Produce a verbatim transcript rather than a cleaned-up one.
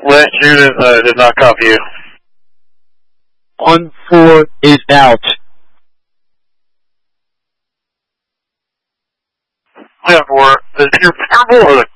Lynch, Judith, uh, did not copy you. One four is out. Yeah, for is your purple or the